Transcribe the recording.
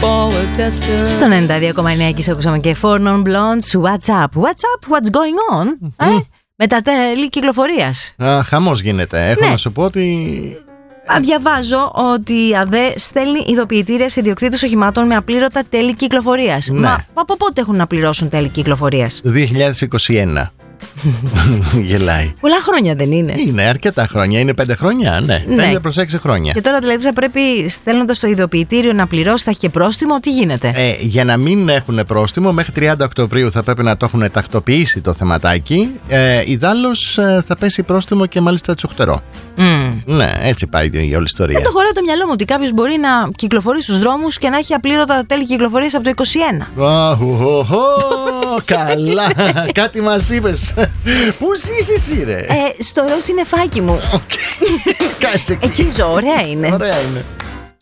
Στο 92,9 και ακούσαμε και Four Non Blondes. What's up, what's going on? Με τα τέλη κυκλοφορίας. Χαμός γίνεται. Έχω να σου πω ότι... Διαβάζω ότι η ΑΔΕ στέλνει ειδοποιητήρια σε ιδιοκτήτες οχημάτων με απλήρωτα τέλη κυκλοφορίας. Ναι. Μα από πότε έχουν να πληρώσουν τέλη κυκλοφορίας? 2021. Γελάει. Πολλά χρόνια δεν είναι? Είναι αρκετά χρόνια. Είναι 5 χρόνια, ναι. 5 προς 6 χρόνια. Και τώρα δηλαδή θα πρέπει, στέλνοντας το ειδοποιητήριο να πληρώσει, θα έχει και πρόστιμο. Τι γίνεται? Για να μην έχουν πρόστιμο, μέχρι 30 Οκτωβρίου θα πρέπει να το έχουν τακτοποιήσει το θεματάκι. Ιδάλλως θα πέσει πρόστιμο και μάλιστα τσουχτερό. Ναι, έτσι πάει η όλη ιστορία. Δεν το χωράει το μυαλό μου ότι κάποιος μπορεί να κυκλοφορεί στους δρόμους και να έχει απλήρωτα τέλη κυκλοφορίας από το 21. Καλά, κάτι μας είπες. Πού είσαι εσύ, ρε? Στο ροζ συννεφάκι μου. Κάτσε εκεί. Εκεί ζω, ωραία είναι. Ωραία είναι.